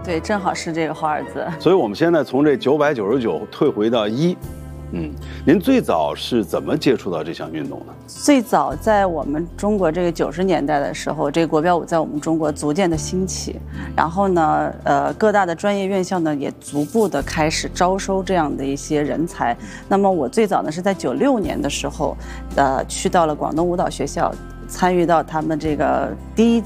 对，正好是这个华尔兹。 所以我们现在从这999退回到1。您最早是怎么接触到这项运动的？ 最早在我们中国这个90年代的时候，这个国标舞在我们中国逐渐的兴起，然后呢，各大的专业院校呢也逐步的开始招收这样的一些人才。那么我最早呢是在96年的时候，去到了广东舞蹈学校，参与到他们这个第一